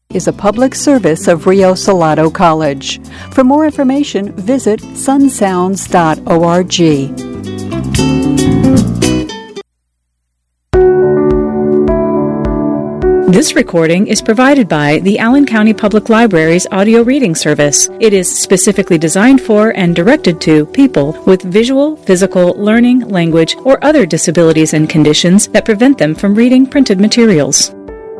is a public service of Rio Salado College. For more information, visit sunsounds.org. This recording is provided by the Allen County Public Library's audio reading service. It is specifically designed for and directed to people with visual, physical, learning, language, or other disabilities and conditions that prevent them from reading printed materials.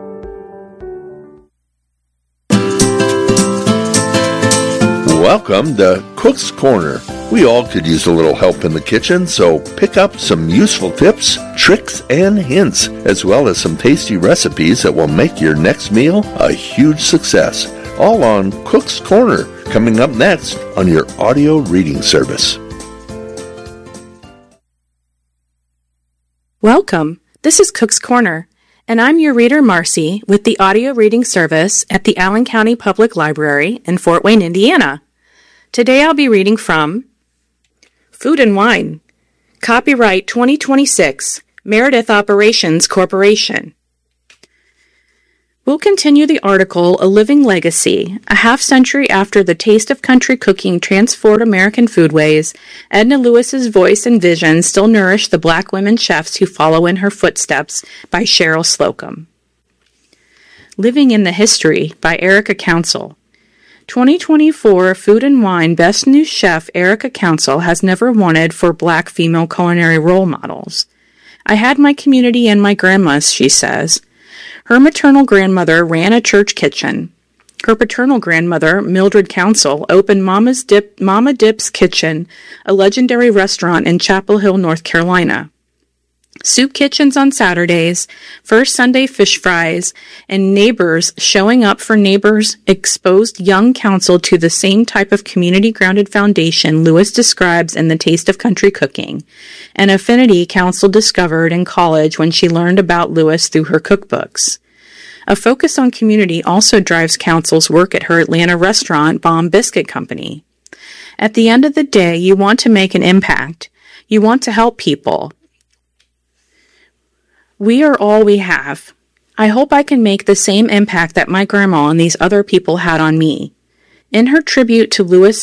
Welcome to Cook's Corner. We all could use a little help in the kitchen, so pick up some useful tips, tricks, and hints, as well as some tasty recipes that will make your next meal a huge success. All on Cook's Corner, coming up next on your audio reading service. Welcome. This is Cook's Corner, and I'm your reader, Marcy, with the audio reading service at the Allen County Public Library in Fort Wayne, Indiana. Today I'll be reading from Food and Wine, Copyright 2026, Meredith Operations Corporation. We'll continue the article, A Living Legacy. A half-century after the taste of country cooking transformed American foodways, Edna Lewis's voice and vision still nourish the Black women chefs who follow in her footsteps by Cheryl Slocum. Living in the History by Erica Council. 2024 Food and Wine Best New Chef Erica Council has never wanted for Black female culinary role models. I had my community and my grandmas, she says. Her maternal grandmother ran a church kitchen. Her paternal grandmother, Mildred Council, opened Mama Dip's Kitchen, a legendary restaurant in Chapel Hill, North Carolina. Soup kitchens on Saturdays, First Sunday fish fries, and Neighbors showing up for Neighbors exposed young Council to the same type of community-grounded foundation Lewis describes in The Taste of Country Cooking, an affinity Council discovered in college when she learned about Lewis through her cookbooks. A focus on community also drives Council's work at her Atlanta restaurant, Bomb Biscuit Company. At the end of the day, you want to make an impact. You want to help people. We are all we have. I hope I can make the same impact that my grandma and these other people had on me. In her tribute to Lewis,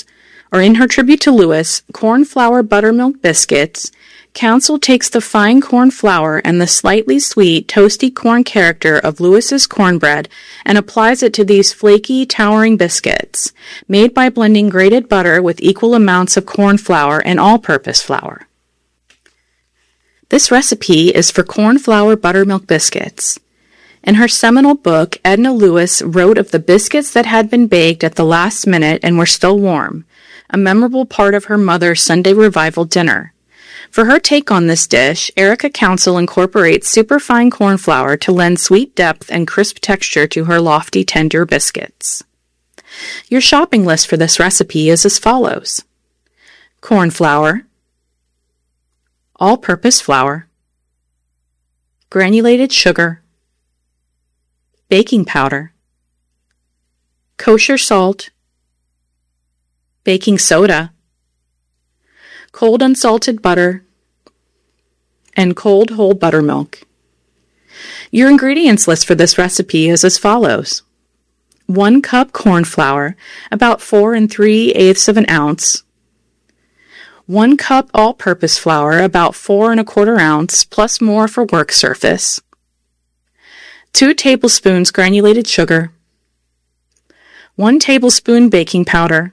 corn flour buttermilk biscuits, Council takes the fine corn flour and the slightly sweet, toasty corn character of Lewis's cornbread and applies it to these flaky, towering biscuits, made by blending grated butter with equal amounts of corn flour and all-purpose flour. This recipe is for corn flour buttermilk biscuits. In her seminal book, Edna Lewis wrote of the biscuits that had been baked at the last minute and were still warm, a memorable part of her mother's Sunday revival dinner. For her take on this dish, Erica Council incorporates superfine corn flour to lend sweet depth and crisp texture to her lofty, tender biscuits. Your shopping list for this recipe is as follows: corn flour, all-purpose flour, granulated sugar, baking powder, kosher salt, baking soda, cold unsalted butter, and cold whole buttermilk. Your ingredients list for this recipe is as follows: 1 cup corn flour, about 4 3/8 ounces, 1 cup all-purpose flour, about 4 1/4 ounces, plus more for work surface, 2 tablespoons granulated sugar, 1 tablespoon baking powder,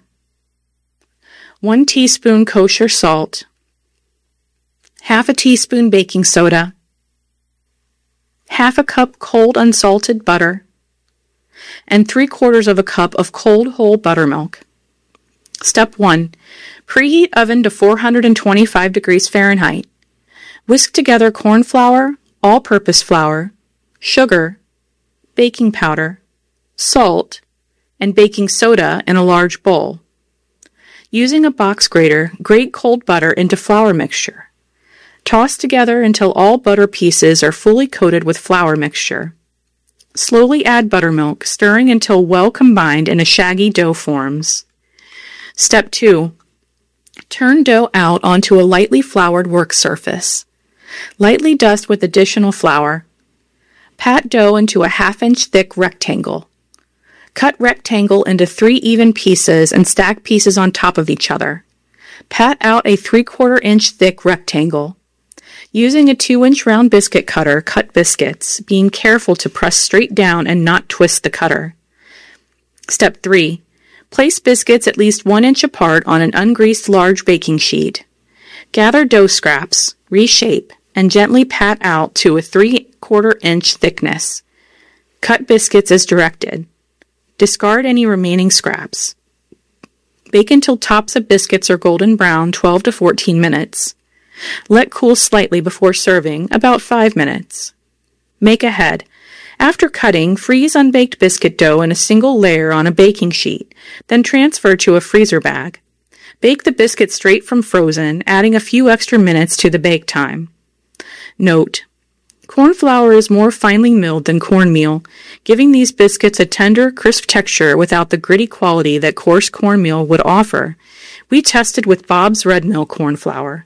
1 teaspoon kosher salt, half a teaspoon baking soda, half a cup cold unsalted butter, and 3/4 cup of cold whole buttermilk. Step 1. Preheat oven to 425 degrees Fahrenheit. Whisk together corn flour, all-purpose flour, sugar, baking powder, salt, and baking soda in a large bowl. Using a box grater, grate cold butter into flour mixture. Toss together until all butter pieces are fully coated with flour mixture. Slowly add buttermilk, stirring until well combined and a shaggy dough forms. Step 2. Turn dough out onto a lightly floured work surface. Lightly dust with additional flour. Pat dough into a 1/2 inch thick rectangle. Cut rectangle into 3 even pieces and stack pieces on top of each other. Pat out a 3/4 inch thick rectangle. Using a 2-inch round biscuit cutter, cut biscuits, being careful to press straight down and not twist the cutter. Step 3. Place biscuits at least 1 inch apart on an ungreased large baking sheet. Gather dough scraps, reshape, and gently pat out to a 3/4 inch thickness. Cut biscuits as directed. Discard any remaining scraps. Bake until tops of biscuits are golden brown 12 to 14 minutes. Let cool slightly before serving, about 5 minutes. Make ahead. After cutting, freeze unbaked biscuit dough in a single layer on a baking sheet, then transfer to a freezer bag. Bake the biscuit straight from frozen, adding a few extra minutes to the bake time. Note: corn flour is more finely milled than cornmeal, giving these biscuits a tender, crisp texture without the gritty quality that coarse cornmeal would offer. We tested with Bob's Red Mill corn flour.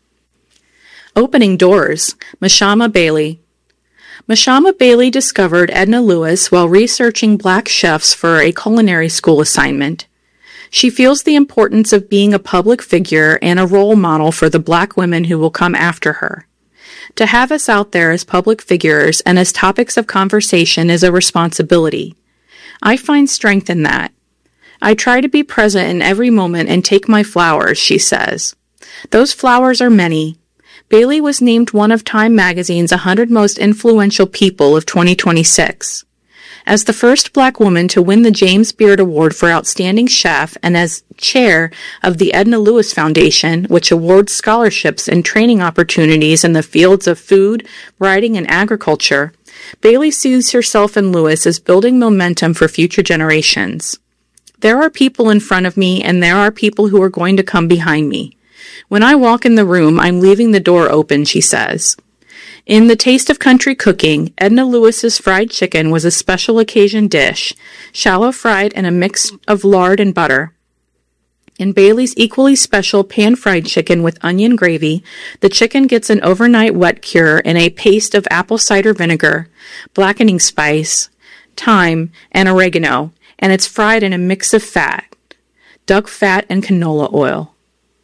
Opening doors. Mashama Bailey. Mashama Bailey discovered Edna Lewis while researching black chefs for a culinary school assignment. She feels the importance of being a public figure and a role model for the black women who will come after her. To have us out there as public figures and as topics of conversation is a responsibility. I find strength in that. I try to be present in every moment and take my flowers, she says. Those flowers are many. Bailey was named one of Time magazine's 100 most influential people of 2026. As the first black woman to win the James Beard Award for Outstanding Chef and as chair of the Edna Lewis Foundation, which awards scholarships and training opportunities in the fields of food, writing, and agriculture, Bailey sees herself and Lewis as building momentum for future generations. There are people in front of me, and there are people who are going to come behind me. When I walk in the room, I'm leaving the door open, she says. In The Taste of Country Cooking, Edna Lewis's fried chicken was a special occasion dish, shallow fried in a mix of lard and butter. In Bailey's equally special pan-fried chicken with onion gravy, the chicken gets an overnight wet cure in a paste of apple cider vinegar, blackening spice, thyme, and oregano, and it's fried in a mix of fat, duck fat and canola oil.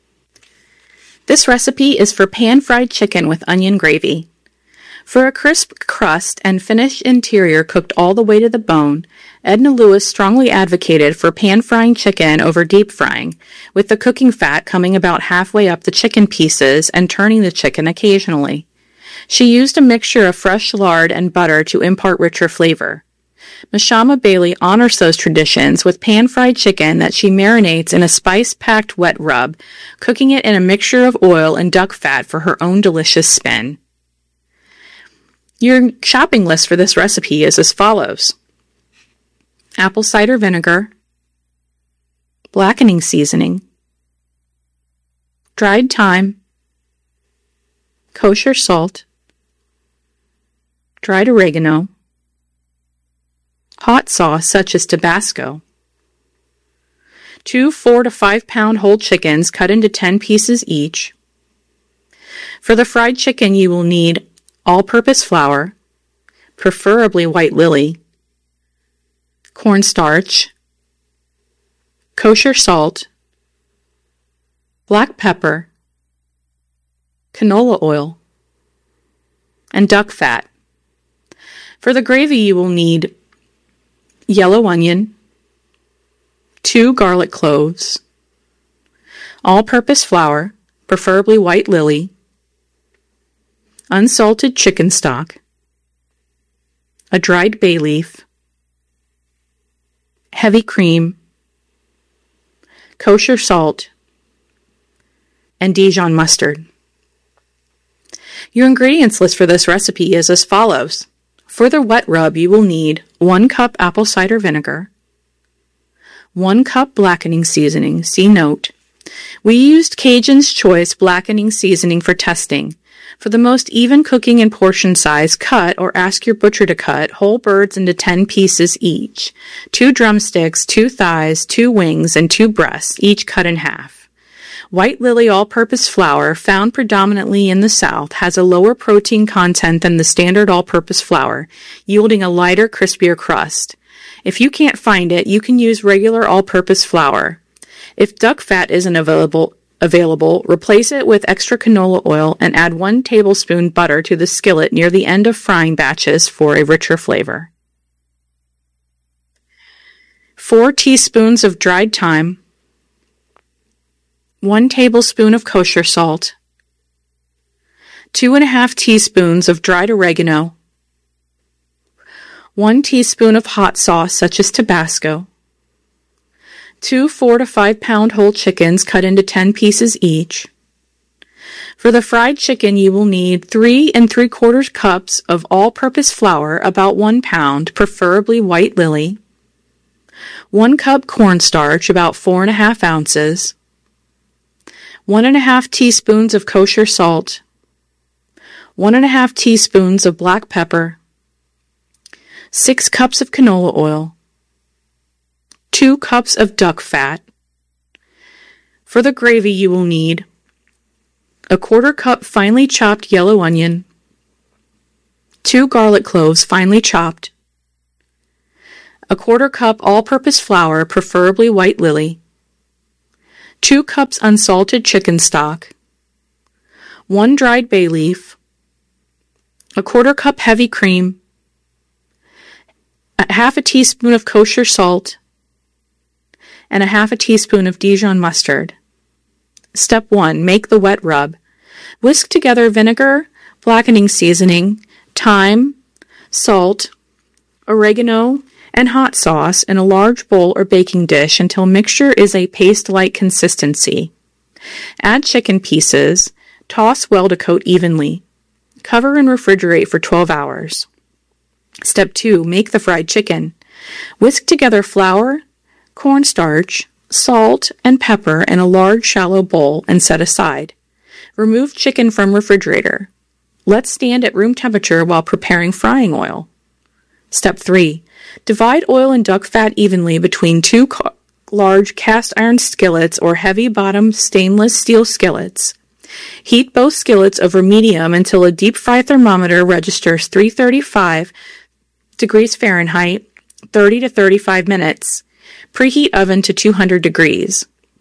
This recipe is for pan-fried chicken with onion gravy. For a crisp crust and finished interior cooked all the way to the bone, Edna Lewis strongly advocated for pan-frying chicken over deep frying, with the cooking fat coming about halfway up the chicken pieces and turning the chicken occasionally. She used a mixture of fresh lard and butter to impart richer flavor. Mashama Bailey honors those traditions with pan-fried chicken that she marinates in a spice-packed wet rub, cooking it in a mixture of oil and duck fat for her own delicious spin. Your shopping list for this recipe is as follows: apple cider vinegar, blackening seasoning, dried thyme, kosher salt, dried oregano, hot sauce such as Tabasco, 2 4 to 5 pound whole chickens cut into 10 pieces each. For the fried chicken, you will need all-purpose flour, preferably white lily, cornstarch, kosher salt, black pepper, canola oil, and duck fat. For the gravy, you will need yellow onion, 2 garlic cloves, all-purpose flour, preferably white lily, unsalted chicken stock, a dried bay leaf, heavy cream, kosher salt, and Dijon mustard. Your ingredients list for this recipe is as follows. For the wet rub, you will need 1 cup apple cider vinegar, 1 cup blackening seasoning, see note. We used Cajun's Choice blackening seasoning for testing. For the most even cooking and portion size, cut or ask your butcher to cut whole birds into 10 pieces each, 2 drumsticks, 2 thighs, 2 wings, and 2 breasts, each cut in half. White Lily all-purpose flour, found predominantly in the South, has a lower protein content than the standard all-purpose flour, yielding a lighter, crispier crust. If you can't find it, you can use regular all-purpose flour. If duck fat isn't available, replace it with extra canola oil and add 1 tablespoon butter to the skillet near the end of frying batches for a richer flavor. 4 teaspoons of dried thyme, 1 tablespoon of kosher salt, 2½ teaspoons of dried oregano, 1 teaspoon of hot sauce such as Tabasco, 2 4 to 5 pound whole chickens cut into 10 pieces each. For the fried chicken, you will need 3 3/4 cups of all-purpose flour, about 1 pound, preferably White Lily, 1 cup cornstarch, about 4½ ounces, 1½ teaspoons of kosher salt, 1½ teaspoons of black pepper, 6 cups of canola oil, 2 cups of duck fat. For the gravy, you will need 1/4 cup finely chopped yellow onion, 2 garlic cloves finely chopped, 1/4 cup all-purpose flour, preferably White Lily, 2 cups unsalted chicken stock, 1 dried bay leaf, 1/4 cup heavy cream, 1/2 teaspoon of kosher salt, and 1/2 teaspoon of Dijon mustard. Step 1. Make the wet rub. Whisk together vinegar, blackening seasoning, thyme, salt, oregano, and hot sauce in a large bowl or baking dish until mixture is a paste-like consistency. Add chicken pieces. Toss well to coat evenly. Cover and refrigerate for 12 hours. Step 2. Make the fried chicken. Whisk together flour, cornstarch, salt, and pepper in a large shallow bowl and set aside. Remove chicken from refrigerator. Let stand at room temperature while preparing frying oil. Step 3. Divide oil and duck fat evenly between 2 large cast iron skillets or heavy-bottom stainless steel skillets. Heat both skillets over medium until a deep fry thermometer registers 335 degrees Fahrenheit, 30 to 35 minutes. Preheat oven to 200 degrees.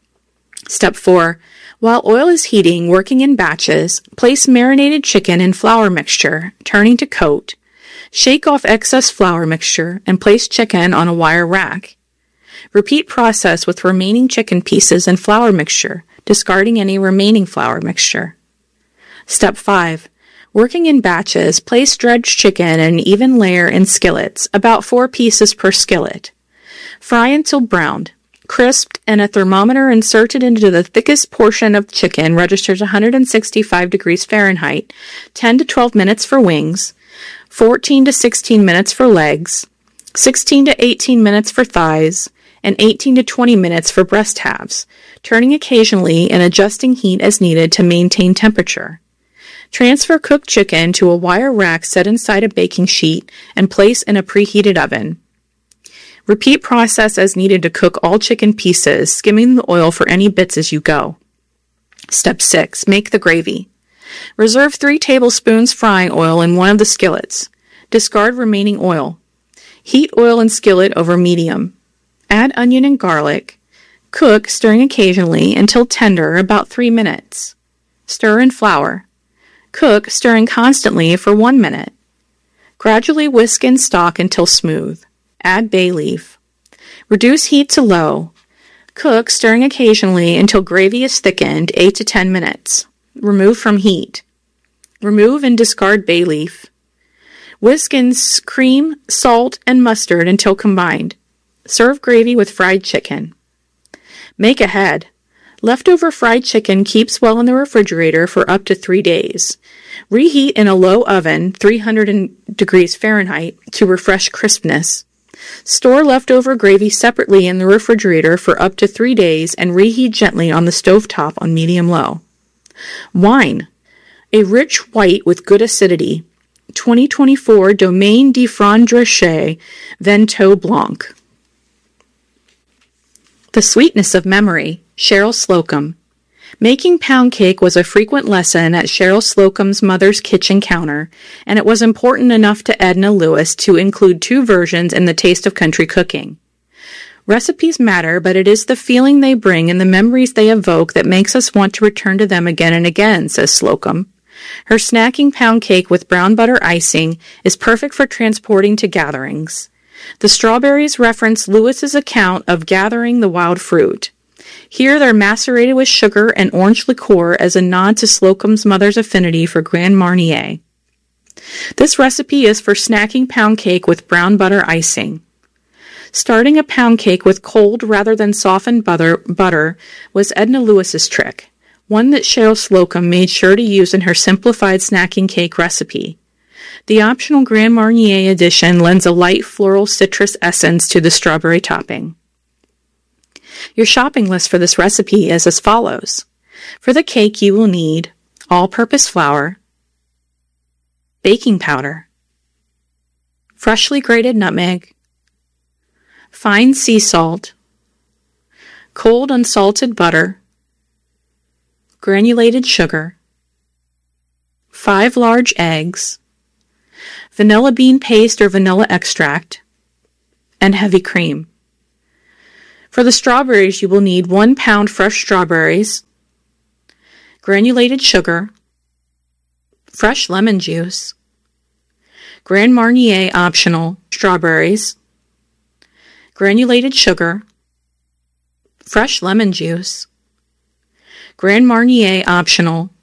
Step 4. While oil is heating, working in batches, place marinated chicken in flour mixture, turning to coat. Shake off excess flour mixture and place chicken on a wire rack. Repeat process with remaining chicken pieces and flour mixture, discarding any remaining flour mixture. Step 5. Working in batches, place dredged chicken in an even layer in skillets, about 4 pieces per skillet. Fry until browned, crisped, and a thermometer inserted into the thickest portion of chicken registers 165 degrees Fahrenheit, 10 to 12 minutes for wings, 14 to 16 minutes for legs, 16 to 18 minutes for thighs, and 18 to 20 minutes for breast halves, turning occasionally and adjusting heat as needed to maintain temperature. Transfer cooked chicken to a wire rack set inside a baking sheet and place in a preheated oven. Repeat process as needed to cook all chicken pieces, skimming the oil for any bits as you go. Step 6. Make the gravy. Reserve 3 tablespoons frying oil in one of the skillets. Discard remaining oil. Heat oil in skillet over medium. Add onion and garlic. Cook, stirring occasionally, until tender, about 3 minutes. Stir in flour. Cook, stirring constantly, for 1 minute. Gradually whisk in stock until smooth. Add bay leaf. Reduce heat to low. Cook, stirring occasionally, until gravy is thickened, 8 to 10 minutes. Remove from heat. Remove and discard bay leaf. Whisk in cream, salt, and mustard until combined. Serve gravy with fried chicken. Make ahead. Leftover fried chicken keeps well in the refrigerator for up to 3 days. Reheat in a low oven, 300 degrees Fahrenheit, to refresh crispness. Store leftover gravy separately in the refrigerator for up to 3 days and reheat gently on the stovetop on medium-low. Wine. A rich white with good acidity. 2024 Domaine de Frandrochet Vento Blanc. The Sweetness of Memory. Cheryl Slocum. Making pound cake was a frequent lesson at Cheryl Slocum's mother's kitchen counter, and it was important enough to Edna Lewis to include 2 versions in The Taste of Country Cooking. Recipes matter, but it is the feeling they bring and the memories they evoke that makes us want to return to them again and again, says Slocum. Her snacking pound cake with brown butter icing is perfect for transporting to gatherings. The strawberries reference Lewis's account of gathering the wild fruit. Here they're macerated with sugar and orange liqueur as a nod to Slocum's mother's affinity for Grand Marnier. This recipe is for snacking pound cake with brown butter icing. Starting a pound cake with cold rather than softened butter was Edna Lewis's trick, one that Cheryl Slocum made sure to use in her simplified snacking cake recipe. The optional Grand Marnier addition lends a light floral citrus essence to the strawberry topping. Your shopping list for this recipe is as follows. For the cake, you will need all-purpose flour, baking powder, freshly grated nutmeg, fine sea salt, cold unsalted butter, granulated sugar, 5 large eggs, vanilla bean paste or vanilla extract, and heavy cream. For the strawberries, you will need 1 pound fresh strawberries, granulated sugar, fresh lemon juice, Grand Marnier optional strawberries, granulated sugar, fresh lemon juice, Grand Marnier optional